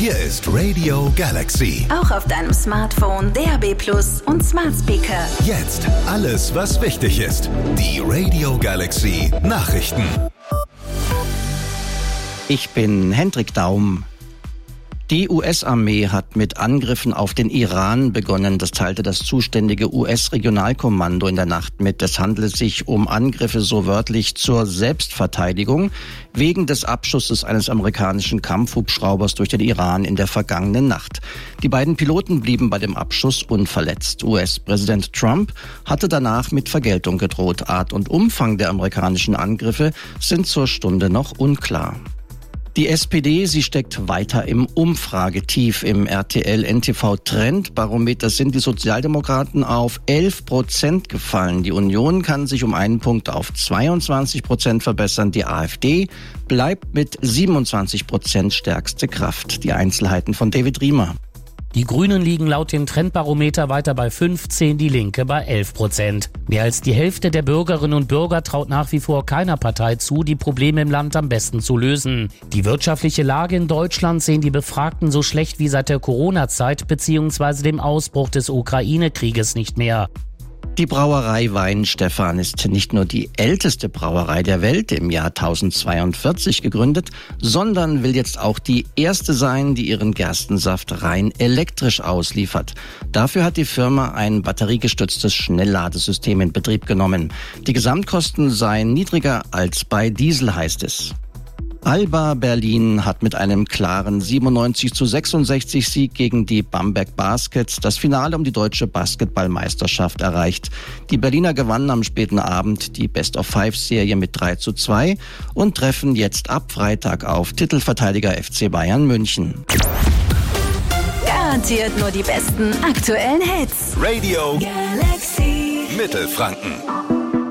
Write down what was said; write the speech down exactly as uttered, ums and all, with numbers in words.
Hier ist Radio Galaxy. Auch auf deinem Smartphone, D A B Plus und Smart Speaker. Jetzt alles, was wichtig ist. Die Radio Galaxy Nachrichten. Ich bin Hendrik Daum. Die U S-Armee hat mit Angriffen auf den Iran begonnen. Das teilte das zuständige U S-Regionalkommando in der Nacht mit. Es handele sich um Angriffe so wörtlich zur Selbstverteidigung wegen des Abschusses eines amerikanischen Kampfhubschraubers durch den Iran in der vergangenen Nacht. Die beiden Piloten blieben bei dem Abschuss unverletzt. U S-Präsident Trump hatte danach mit Vergeltung gedroht. Art und Umfang der amerikanischen Angriffe sind zur Stunde noch unklar. Die S P D, sie steckt weiter im Umfragetief. Im R T L-N T V-Trendbarometer sind die Sozialdemokraten auf elf Prozent gefallen. Die Union kann sich um einen Punkt auf zweiundzwanzig Prozent verbessern. Die AfD bleibt mit siebenundzwanzig Prozent stärkste Kraft. Die Einzelheiten von David Riemer. Die Grünen liegen laut dem Trendbarometer weiter bei fünfzehn, die Linke bei elf Prozent. Mehr als die Hälfte der Bürgerinnen und Bürger traut nach wie vor keiner Partei zu, die Probleme im Land am besten zu lösen. Die wirtschaftliche Lage in Deutschland sehen die Befragten so schlecht wie seit der Corona-Zeit bzw. dem Ausbruch des Ukraine-Krieges nicht mehr. Die Brauerei Weihenstephan ist nicht nur die älteste Brauerei der Welt, im Jahr tausendzweiundvierzig gegründet, sondern will jetzt auch die erste sein, die ihren Gerstensaft rein elektrisch ausliefert. Dafür hat die Firma ein batteriegestütztes Schnellladesystem in Betrieb genommen. Die Gesamtkosten seien niedriger als bei Diesel, heißt es. Alba Berlin hat mit einem klaren siebenundneunzig zu sechsundsechzig Sieg gegen die Bamberg Baskets das Finale um die deutsche Basketballmeisterschaft erreicht. Die Berliner gewannen am späten Abend die Best-of-Five-Serie mit drei zu zwei und treffen jetzt ab Freitag auf Titelverteidiger F C Bayern München. Garantiert nur die besten aktuellen Hits. Radio Galaxy Mittelfranken.